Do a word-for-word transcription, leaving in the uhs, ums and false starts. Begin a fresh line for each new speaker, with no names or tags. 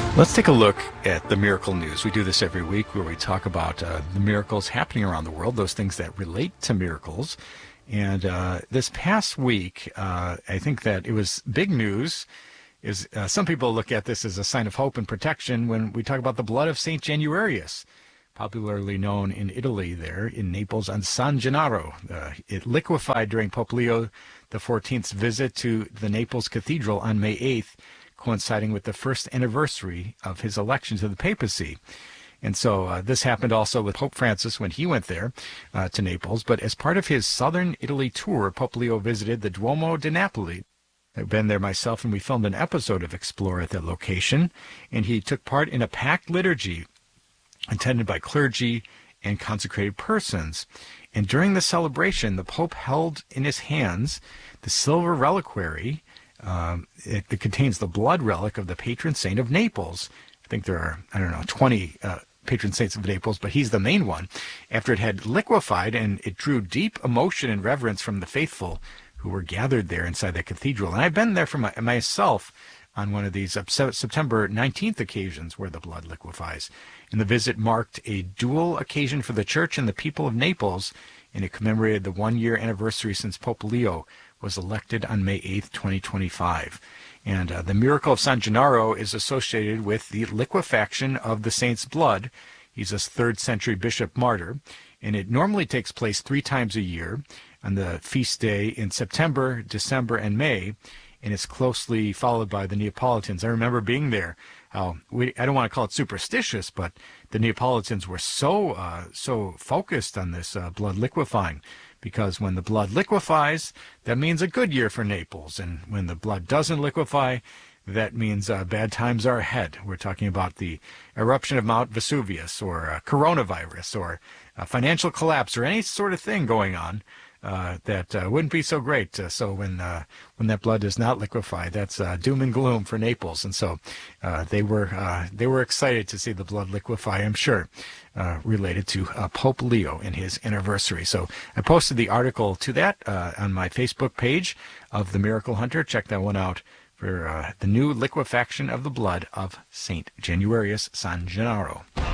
Let's take a look at the miracle news. We do this every week where we talk about uh, the miracles happening around the world, those things that relate to miracles. And uh, this past week, uh, I think that it was big news. Is uh, some people look at this as a sign of hope and protection when we talk about the blood of Saint Januarius, popularly known in Italy there in Naples on San Gennaro. Uh, it liquefied during Pope Leo the fourteenth's visit to the Naples Cathedral on May eighth, coinciding with the first anniversary of his election to the papacy. And so uh, this happened also with Pope Francis when he went there uh, to Naples. But as part of his southern Italy tour, Pope Leo visited the Duomo di Napoli. I've been there myself, and we filmed an episode of Explore at that location. And he took part in a packed liturgy attended by clergy and consecrated persons. And during the celebration, the Pope held in his hands the silver reliquary. Um, it, it contains the blood relic of the patron saint of Naples. I think there are, I don't know, twenty uh, patron saints of Naples, but he's the main one. After it had liquefied, and it drew deep emotion and reverence from the faithful who were gathered there inside the cathedral. And I've been there for my, myself on one of these September nineteenth occasions where the blood liquefies. And the visit marked a dual occasion for the church and the people of Naples, and it commemorated the one-year anniversary since Pope Leo was elected on May eighth, twenty twenty-five. And uh, the miracle of San Gennaro is associated with the liquefaction of the saint's blood. He's a third century bishop martyr, and it normally takes place three times a year on the feast day in September, December, and May, and it's closely followed by the Neapolitans. I remember being there. How we, I don't want to call it superstitious, but the Neapolitans were so uh, so focused on this uh, blood liquefying, because when the blood liquefies, that means a good year for Naples, and when the blood doesn't liquefy, that means uh, bad times are ahead. We're talking about the eruption of Mount Vesuvius, or uh, coronavirus, or uh, financial collapse, or any sort of thing going on uh, that uh, wouldn't be so great. Uh, so when uh, when that blood does not liquefy, that's uh, doom and gloom for Naples. And so uh, they were uh, they were excited to see the blood liquefy, I'm sure, uh, related to uh, Pope Leo and his anniversary. So I posted the article to that uh, on my Facebook page of The Miracle Hunter. Check that one out for uh, the new liquefaction of the blood of Saint Januarius San Gennaro.